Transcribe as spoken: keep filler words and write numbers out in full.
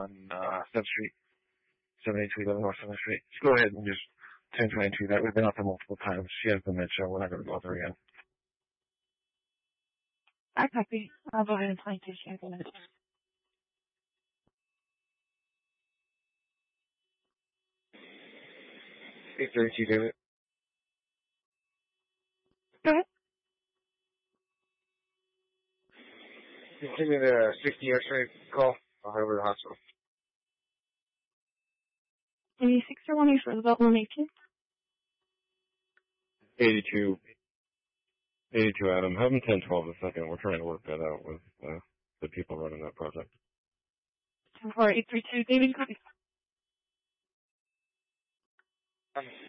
on uh, seventh Street, seven eighty-two eleven North seventh Street. Just go ahead and just ten twenty-two that. We've been out there multiple times. She has dementia. We're not going to go out there again. I copy. I'll go ahead and find this check on it. eight thirty-two, David. Go ahead. Give me the sixty X-ray call. I'll head over to the hospital. eighty-six or one eight for about one eighteen. eighty-two. eighty-two, Adam. Have them ten twelve a second. We're trying to work that out with uh, the people running that project. ten four eight three two, David, copy. Um,